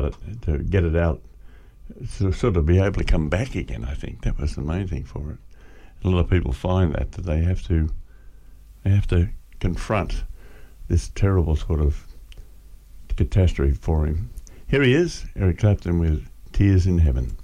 about it, to get it out, to sort of be able to come back again. I think that was the main thing for it. A lot of people find that they have to confront this terrible sort of catastrophe for him. Here he is, Eric Clapton with Tears in Heaven.